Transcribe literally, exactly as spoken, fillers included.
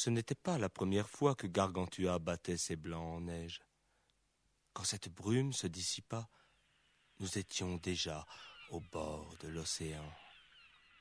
Ce n'était pas la première fois que Gargantua battait ses blancs en neige. Quand cette brume se dissipa, nous étions déjà au bord de l'océan.